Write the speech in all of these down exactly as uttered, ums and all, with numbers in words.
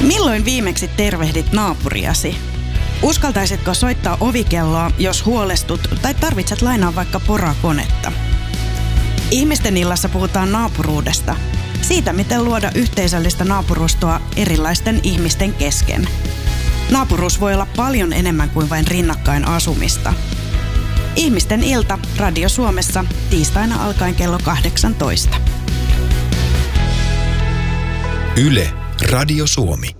Milloin viimeksi tervehdit naapuriasi? Uskaltaisitko soittaa ovikelloa, jos huolestut tai tarvitset lainaa vaikka porakonetta? Ihmisten illassa puhutaan naapuruudesta. Siitä, miten luoda yhteisöllistä naapurustoa erilaisten ihmisten kesken. Naapuruus voi olla paljon enemmän kuin vain rinnakkain asumista. Ihmisten ilta Radio Suomessa tiistaina alkaen kello kahdeksantoista. Yle Radio Suomi.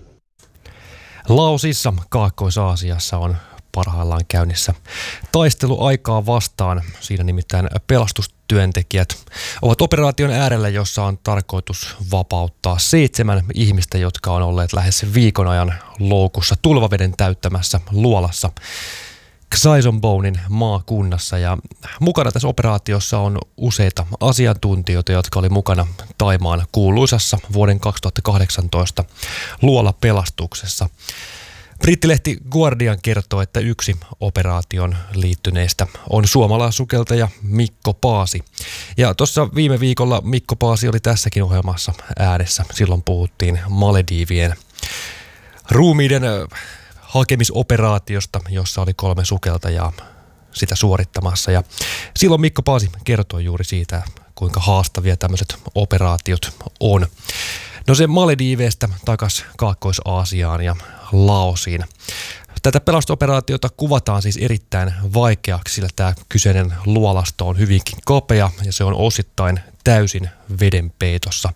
Laosissa Kaakkois-Aasiassa on parhaillaan käynnissä taistelu aikaa vastaan. Siinä nimittäin pelastustyöntekijät ovat operaation äärellä, jossa on tarkoitus vapauttaa seitsemän ihmistä, jotka on olleet lähes viikon ajan loukussa tulvaveden täyttämässä luolassa Xaizonbownin maakunnassa. Ja mukana tässä operaatiossa on useita asiantuntijoita, jotka oli mukana Thaimaan kuuluisassa vuoden kaksituhattakahdeksantoista luolapelastuksessa. Brittilehti Guardian kertoo, että yksi operaation liittyneistä on suomalaissukeltaja Mikko Paasi. Ja tuossa viime viikolla Mikko Paasi oli tässäkin ohjelmassa äänessä. Silloin puhuttiin Malediivien ruumiiden hakemisoperaatiosta, jossa oli kolme sukeltajaa sitä suorittamassa. Ja silloin Mikko Paasi kertoi juuri siitä, kuinka haastavia tämmöiset operaatiot on. No se Malediiveistä takas Kaakkois-Aasiaan ja Laosiin. Tätä pelastusoperaatiota kuvataan siis erittäin vaikeaksi, sillä tämä kyseinen luolasto on hyvinkin kapea ja se on osittain täysin vedenpeitossa.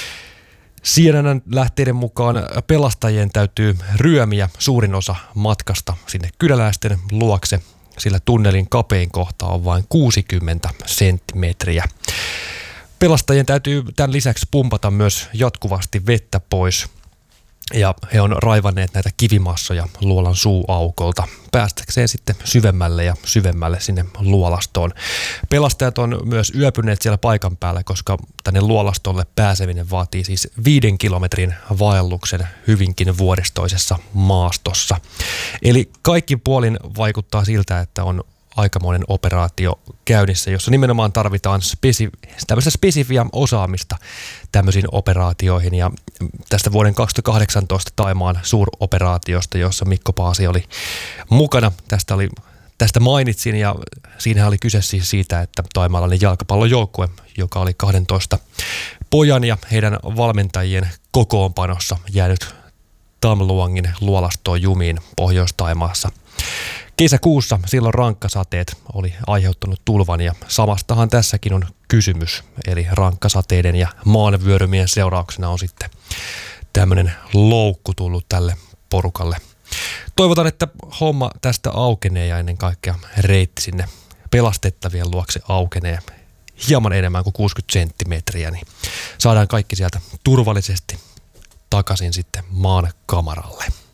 C N N:n lähteiden mukaan pelastajien täytyy ryömiä suurin osa matkasta sinne kyläläisten luokse, sillä tunnelin kapein kohta on vain kuusikymmentä senttimetriä. Pelastajien täytyy tämän lisäksi pumpata myös jatkuvasti vettä pois ja he on raivanneet näitä kivimassoja luolan suuaukolta päästäkseen sitten syvemmälle ja syvemmälle sinne luolastoon. Pelastajat on myös yöpyneet siellä paikan päällä, koska tänne luolastolle pääseminen vaatii siis viiden kilometrin vaelluksen hyvinkin vuoristoisessa maastossa. Eli kaikki puolin vaikuttaa siltä, että on aikamoinen operaatio käynnissä, jossa nimenomaan tarvitaan spesi- tämmöistä spesifiä osaamista tämmöisiin operaatioihin. Ja tästä vuoden kaksituhattakahdeksantoista Thaimaan suuroperaatiosta, jossa Mikko Paasi oli mukana, tästä, oli, tästä mainitsin ja siinä oli kyse siis siitä, että thaimaalainen jalkapallojoukkue, joka oli kahdentoista pojan ja heidän valmentajien kokoonpanossa jäänyt Tham Luangin luolastoon jumiin Pohjois-Thaimaassa. Kesäkuussa silloin rankkasateet oli aiheuttanut tulvan ja samastahan tässäkin on kysymys. Eli rankkasateiden ja maanvyörymien seurauksena on sitten tämmöinen loukku tullut tälle porukalle. Toivotaan, että homma tästä aukenee ja ennen kaikkea reitti sinne pelastettavien luokse aukenee hieman enemmän kuin kuusikymmentä senttimetriä, niin saadaan kaikki sieltä turvallisesti takaisin sitten maan kamaralle.